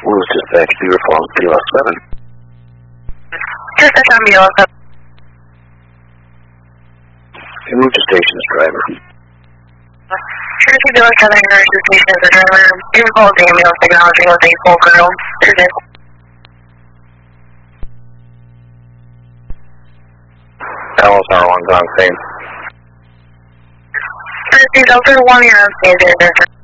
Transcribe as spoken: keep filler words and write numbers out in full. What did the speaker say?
Who's dispatch? Beautiful on P L seven. Dispatch on B L seven. Move to stations, driver. Trinity B L seven, emergency station as a driver. Beautiful ambulance acknowledging with a full girl. Alice R one's on scene. Trinity Delta one, you're on scene.